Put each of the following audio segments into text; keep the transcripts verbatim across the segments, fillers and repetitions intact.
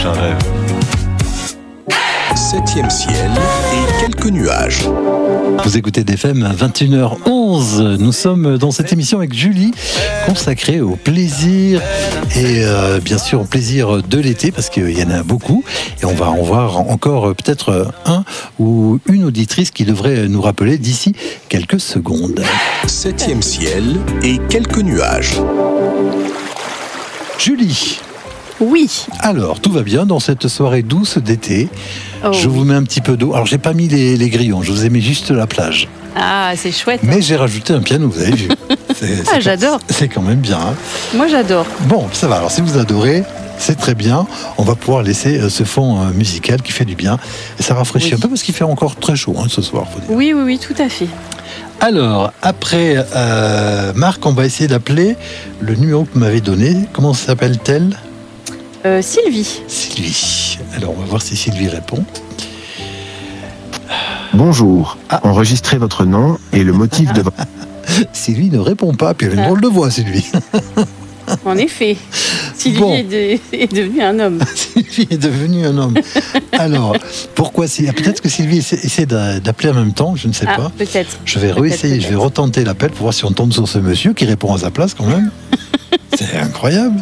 prochain rêve. Septième ciel et quelques nuages. Vous écoutez D F M à vingt et une heures onze. Nous sommes dans cette émission avec Julie, consacrée au plaisir et euh, bien sûr au plaisir de l'été, parce qu'il y en a beaucoup. Et on va en voir encore peut-être un ou une auditrice qui devrait nous rappeler d'ici quelques secondes. Septième ciel et quelques nuages. Julie. Oui. Alors, tout va bien dans cette soirée douce d'été. Oh. Je vous mets un petit peu d'eau. Alors, j'ai pas mis les, les grillons, je vous ai mis juste la plage. Ah, c'est chouette. Mais j'ai rajouté un piano, vous avez vu. C'est, ah, c'est j'adore. Quand, c'est quand même bien. Hein. Moi, j'adore. Bon, ça va. Alors, si vous adorez, c'est très bien. On va pouvoir laisser euh, ce fond euh, musical qui fait du bien. Et ça rafraîchit oui. un peu parce qu'il fait encore très chaud hein, ce soir, faut dire. Oui, oui, oui, tout à fait. Alors, après euh, Marc, on va essayer d'appeler le numéro que vous m'avez donné. Comment s'appelle-t-elle ? Euh, Sylvie. Sylvie. Alors, on va voir si Sylvie répond. Bonjour. Ah. Enregistrez votre nom et le motif de votre... Sylvie ne répond pas, puis elle a une ah. drôle de voix, Sylvie. En effet. Sylvie bon. est, de, est devenue un homme. Sylvie est devenue un homme. Alors, pourquoi si... Peut-être que Sylvie essaie, essaie d'appeler en même temps, je ne sais ah, pas. Peut-être. Je vais réessayer, je vais retenter l'appel pour voir si on tombe sur ce monsieur qui répond à sa place quand même. C'est incroyable.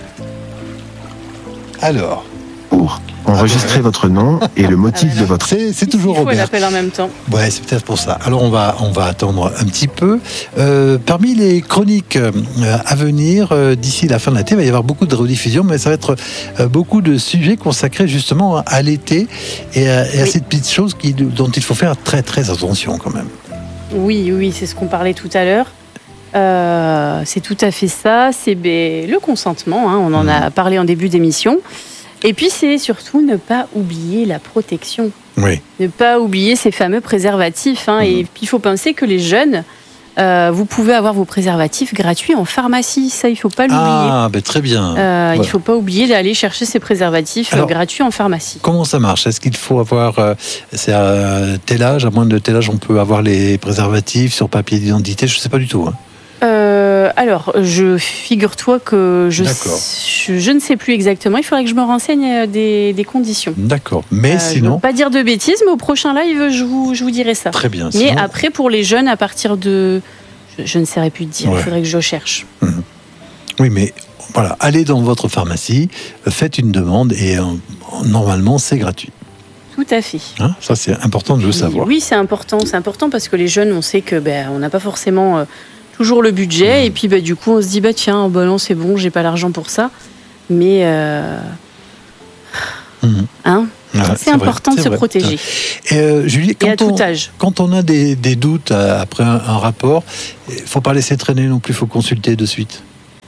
Alors, pour enregistrer votre nom et le motif ah, de votre... C'est, c'est toujours Il faut Robert. l'appel en même temps. Ouais, c'est peut-être pour ça. Alors, on va, on va attendre un petit peu. Euh, parmi les chroniques euh, à venir, euh, d'ici la fin de l'été, il va y avoir beaucoup de rediffusions, mais ça va être euh, beaucoup de sujets consacrés justement à l'été et à, et à oui. ces petites choses qui, dont il faut faire très, très attention quand même. Oui, oui, c'est ce qu'on parlait tout à l'heure. Euh, c'est tout à fait ça, c'est ben, le consentement, hein, on en mmh. a parlé en début d'émission. Et puis c'est surtout ne pas oublier la protection. Oui. Ne pas oublier ces fameux préservatifs. Hein, mmh. Et puis il faut penser que les jeunes, euh, vous pouvez avoir vos préservatifs gratuits en pharmacie, ça il ne faut pas l'oublier. Ah, ben très bien. Euh, voilà. Il ne faut pas oublier d'aller chercher ces préservatifs Alors, gratuits en pharmacie. Comment ça marche ? Est-ce qu'il faut avoir, euh, c'est à tel âge, à moins de tel âge, on peut avoir les préservatifs sur papier d'identité ? Je ne sais pas du tout. Hein. Euh, alors, je figure-toi que je, je, je ne sais plus exactement. Il faudrait que je me renseigne des, des conditions. D'accord. Mais euh, sinon... Je ne veux pas dire de bêtises, mais au prochain live, je vous, je vous dirai ça. Très bien. Mais sinon... après, pour les jeunes, à partir de... Je, je ne saurais plus te dire. Ouais. Il faudrait que je cherche. Mmh. Oui, mais voilà. Allez dans votre pharmacie, faites une demande et euh, normalement, c'est gratuit. Tout à fait. Hein, ça, c'est important de le savoir. Oui, c'est important. C'est important parce que les jeunes, on sait que ben, on n'a pas forcément... Euh, toujours le budget, mmh. et puis bah, du coup on se dit bah tiens, bah non c'est bon, j'ai pas l'argent pour ça, mais euh... mmh. hein ouais, c'est, c'est important vrai, de se vrai. protéger. Et euh, Julie, quand, et à on, tout âge. quand on a des, des doutes après un, un rapport, il faut pas laisser traîner non plus, il faut consulter de suite.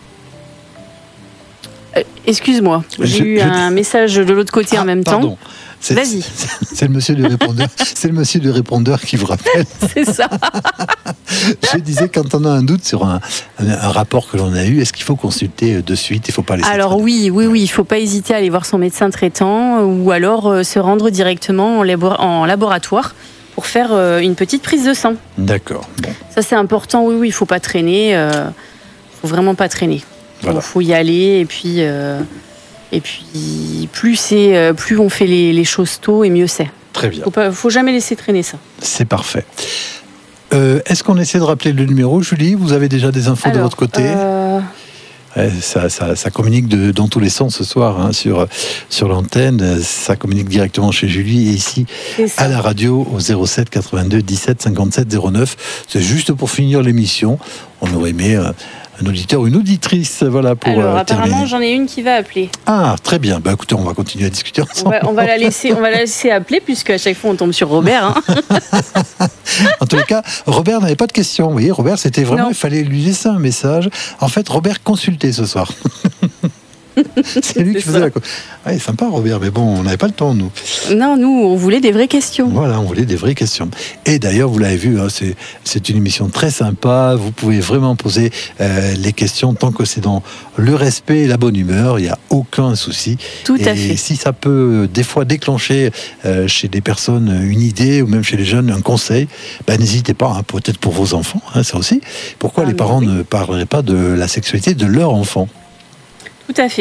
Euh, excuse-moi, j'ai je, eu je... un message de l'autre côté ah, en même pardon. temps. C'est, Vas-y. C'est, c'est le monsieur du répondeur. C'est le monsieur du répondeur qui vous rappelle. C'est ça. Je disais, quand on a un doute sur un, un, un rapport que l'on a eu, est-ce qu'il faut consulter de suite ? Il ne faut pas laisser. Alors oui, oui, oui, il ne faut pas hésiter à aller voir son médecin traitant ou alors euh, se rendre directement en, labo- en laboratoire pour faire euh, une petite prise de sang. D'accord. Bon. Ça c'est important. Oui, oui, il ne faut pas traîner. Il euh, ne faut vraiment pas traîner. Il voilà. faut y aller et puis. Euh, Et puis, plus, c'est, plus on fait les, les choses tôt, et mieux c'est. Très bien. Il ne faut, faut jamais laisser traîner ça. C'est parfait. Euh, est-ce qu'on essaie de rappeler le numéro, Julie ? Vous avez déjà des infos Alors, de votre côté ? euh... ouais, ça, ça, ça communique de, dans tous les sens ce soir hein, sur, sur l'antenne. Ça communique directement chez Julie et ici à la radio au zéro sept quatre-vingt-deux dix-sept cinquante-sept zéro neuf. C'est juste pour finir l'émission. On aurait aimé... Euh, un auditeur ou une auditrice, voilà, pour Alors, euh, apparemment, terminer. J'en ai une qui va appeler. Ah, très bien. Bah, écoutez, on va continuer à discuter ensemble. On va, on va, la, laisser, on va la laisser appeler, puisque à chaque fois, on tombe sur Robert. Hein. En tous les cas, Robert n'avait pas de questions. Vous voyez, Robert, c'était vraiment... Non. Il fallait lui laisser un message. En fait, Robert consultait ce soir. C'est lui qui faisait la... Ouais, sympa Robert, mais bon, on n'avait pas le temps, nous. Non, nous, on voulait des vraies questions. Voilà, on voulait des vraies questions. Et d'ailleurs, vous l'avez vu, hein, c'est, c'est une émission très sympa. Vous pouvez vraiment poser euh, les questions tant que c'est dans le respect et la bonne humeur. Il n'y a aucun souci. Tout et à fait. Si ça peut, des fois, déclencher euh, chez des personnes une idée ou même chez les jeunes un conseil, ben, n'hésitez pas, hein, peut-être pour vos enfants, hein, ça aussi. Pourquoi ah, les parents oui. ne parleraient pas de la sexualité de leur enfant ? Tout à fait.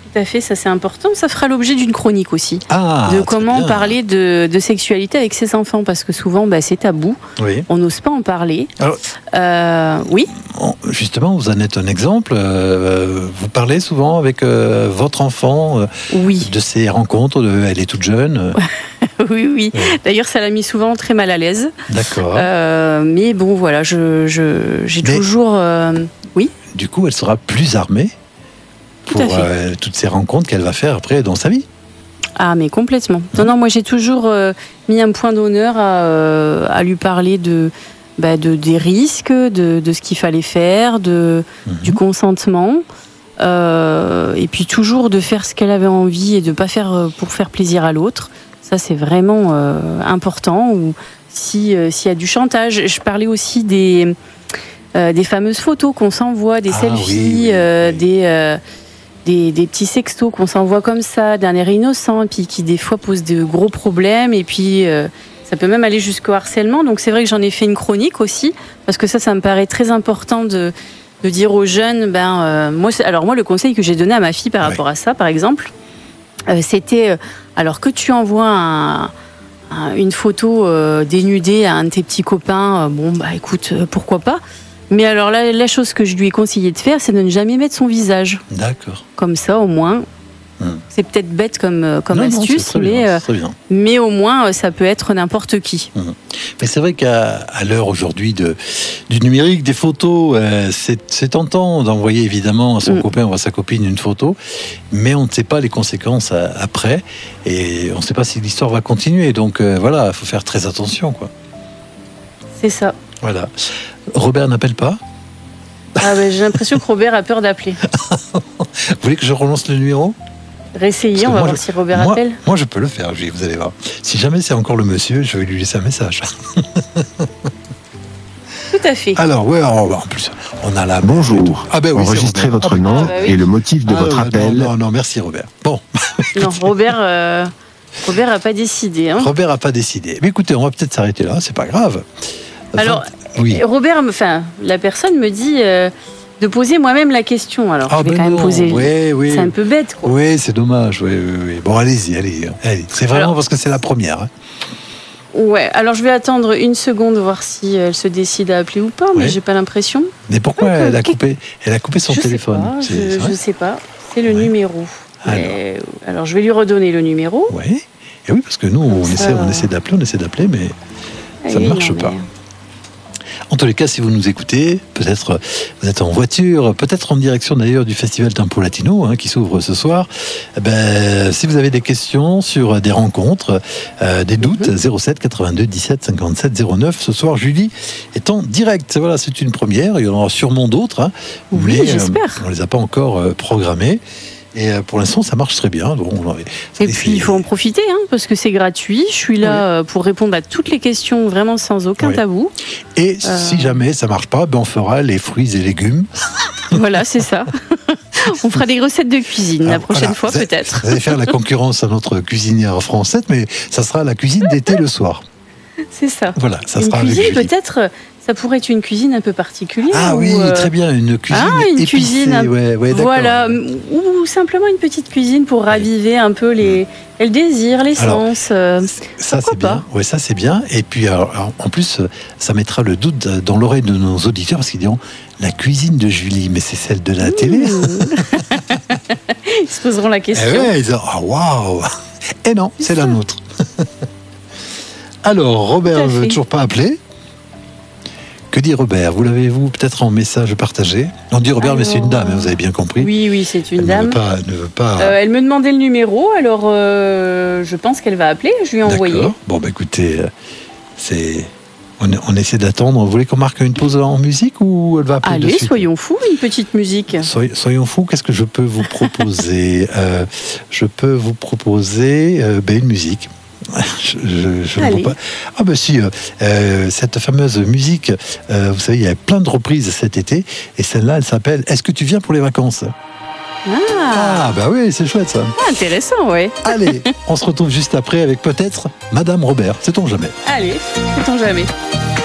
Tout à fait, ça c'est important. Ça fera l'objet d'une chronique aussi. Ah, de très comment bien. parler de, de sexualité avec ses enfants, parce que souvent bah, c'est tabou, Oui. on n'ose pas en parler. Alors- Euh, oui, Bon, justement, vous en êtes un exemple. Euh, vous parlez souvent avec euh, votre enfant euh, oui, de ces rencontres. De, elle est toute jeune. euh, oui, oui. Oui. D'ailleurs, ça l'a mis souvent très mal à l'aise. D'accord. Euh, mais bon, voilà, je, je- j'ai Mais- toujours... euh, oui, Du coup, elle sera plus armée Tout à pour fait. euh, toutes ces rencontres qu'elle va faire après dans sa vie. ah mais complètement. Non, non, moi j'ai toujours euh, mis un point d'honneur à, euh, à lui parler de, bah, de, des risques, de, de ce qu'il fallait faire, de, Mhm. du consentement. Euh, et puis toujours de faire ce qu'elle avait envie et de pas faire euh, pour faire plaisir à l'autre. Ça c'est vraiment euh, important. Ou si euh, s'il y a du chantage, je parlais aussi des euh, des fameuses photos qu'on s'envoie, des Ah, selfies, oui, oui, euh, oui. des euh, des, des petits sextos qu'on s'envoie comme ça, d'un air innocent, et puis qui des fois posent de gros problèmes, et puis euh, ça peut même aller jusqu'au harcèlement. Donc c'est vrai que j'en ai fait une chronique aussi, parce que ça, ça me paraît très important de, de dire aux jeunes, ben, euh, moi, c'est- alors moi, le conseil que j'ai donné à ma fille par Ouais. rapport à ça, par exemple, euh, c'était, euh, alors que tu envoies un- un- une photo euh, dénudée à un de tes petits copains, euh, bon, bah écoute, euh, pourquoi pas. Mais alors là, la chose que je lui ai conseillé de faire, c'est de ne jamais mettre son visage. D'accord. Comme ça, au moins, Hmm. c'est peut-être bête comme, euh, comme Non, non, astuce, c'est très mais, bien, euh, c'est très bien. mais au moins, euh, ça peut être n'importe qui. Mais c'est vrai qu'à à l'heure aujourd'hui de, du numérique, des photos, euh, c'est c'est tentant d'envoyer évidemment à son Mm. copain ou à sa copine une photo, mais on ne sait pas les conséquences à- après, et on ne sait pas si l'histoire va continuer. Donc euh, voilà, il faut faire très attention, quoi. C'est ça. Voilà. Robert n'appelle pas. Ah ouais, j'ai l'impression que Robert a peur d'appeler. Vous voulez que je relance le numéro? Réessayer, Parce que on va moi, voir je- si Robert moi, appelle. moi, je peux le faire, Julie, vous allez voir. Si jamais c'est encore le monsieur, je vais lui laisser un message. Tout à fait. Alors, ouais, en en plus, on a la Bonjour. Ah ben oui, c'est Enregistrez Robert. votre Ah, nom Ah, bah oui. et le motif de Ah, votre ouais, appel. Non, non, non, merci Robert. Bon, Non, Robert, euh, Robert a pas décidé. Hein. Robert n'a pas décidé. Mais écoutez, on va peut-être s'arrêter là, c'est pas grave. Alors, oui. Robert, me- enfin, la personne me dit euh, de poser moi-même la question. Alors, Ah je vais ben quand même non, poser. oui, oui. C'est un peu bête, quoi. Oui, c'est dommage. Oui, oui, oui. Bon, allez-y, allez, allez. C'est vraiment Alors- parce que c'est la première. hein. Ouais. Alors, je vais attendre une seconde voir si elle se décide à appeler ou pas, mais Ouais. j'ai pas l'impression. Mais pourquoi Donc, elle a euh, coupé Elle a coupé son je téléphone. Sais pas, C'est- je, c'est vrai je sais pas. C'est le Ouais. numéro. Alors. Mais- alors, je vais lui redonner le numéro. Oui. Et oui, parce que nous, on Comme ça, essaie, on euh, essaie d'appeler, on essaie d'appeler, mais ça Eh ne oui, marche non, pas. mais- En tous les cas, si vous nous écoutez, peut-être euh, vous êtes en voiture, peut-être en direction d'ailleurs du Festival Tempo Latino hein, qui s'ouvre ce soir. Eh ben, si vous avez des questions sur des rencontres, euh, des doutes, Mhm. zéro sept quatre-vingt-deux dix-sept cinquante-sept zéro neuf. Ce soir, Julie est en direct. Voilà, c'est une première. Il y en aura sûrement d'autres. hein, Oui, mais, euh, j'espère. on les a pas encore euh, programmées. Et euh, pour l'instant, ça marche très bien. Bon, on- Et puis, il faut en profiter, hein, parce que c'est gratuit. Je suis là euh, pour répondre à toutes les questions, vraiment sans aucun Oui. tabou. Et Euh. si jamais ça marche pas, ben on fera les fruits et légumes. Voilà, c'est ça. On fera des recettes de cuisine la Alors, prochaine voilà, fois, vous allez- peut-être. Vous allez faire la concurrence à notre cuisinière française, mais ça sera la cuisine d'été le soir. C'est ça. Voilà, ça Une sera avec cuisine, Julie. peut-être, ça pourrait être une cuisine un peu particulière. Ah ou, oui, euh, très bien, une cuisine ah, une épicée. cuisine, un- ouais, ouais, d'accord. Voilà, ou simplement une petite cuisine pour raviver un peu les, le désir, l'essence. euh, Ça pourquoi c'est bien. pas. Ouais, ça c'est bien. Et puis alors, alors, en plus, ça mettra le doute dans l'oreille de nos auditeurs parce qu'ils diront la cuisine de Julie, mais c'est celle de la télé. Mmh. Ils se poseront la Eh question. ouais, ils diront ah waouh. Et non, c'est la ça. nôtre. Alors Tout Robert à ne veut fait. toujours pas appeler. Que dit Robert? Vous l'avez-vous peut-être en message partagé? On dit Robert, mais c'est une Alors, dame, hein, vous avez bien compris. Oui, oui, c'est une Elle dame. Ne veut pas, ne veut pas. Euh, elle me demandait le numéro, alors euh, je pense qu'elle va appeler. Je lui ai envoyé. D'accord. Bon, bah écoutez, euh, c'est. On, on essaie d'attendre. Vous voulez qu'on marque une pause en musique ou elle va appeler de Allez, suite? soyons fous, une petite musique. Soy- soyons fous, qu'est-ce que je peux vous proposer? Euh, Je peux vous proposer euh, ben, une musique. Je, je, je ne Allez. vois pas. Ah ben si, euh, euh, cette fameuse musique, euh, vous savez, il y a plein de reprises cet été, et celle-là, elle s'appelle Est-ce que tu viens pour les vacances? Ah, Ah bah oui, c'est chouette ça. intéressant, ouais. Allez, on se retrouve juste après avec peut-être Madame Robert, sait-on jamais. Allez, sait-on jamais.